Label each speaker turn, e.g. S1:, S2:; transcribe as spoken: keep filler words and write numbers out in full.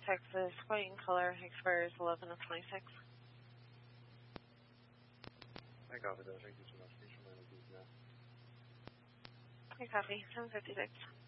S1: Texas, white in color, expires eleven of twenty-six.
S2: I copy that. Thank you so much. Thanks for letting me know.
S1: I copy. seven fifty-six.